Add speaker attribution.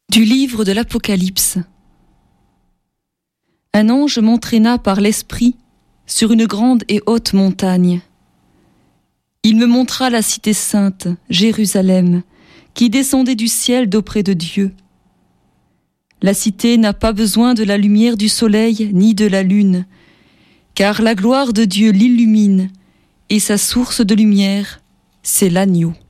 Speaker 1: Du livre de l'Apocalypse. Un ange m'entraîna par l'esprit sur une grande et haute montagne. Il me montra la cité sainte, Jérusalem, qui descendait du ciel d'auprès de Dieu. La cité n'a pas besoin de la lumière du soleil ni de la lune, car la gloire de Dieu l'illumine, et sa source de lumière, c'est l'agneau.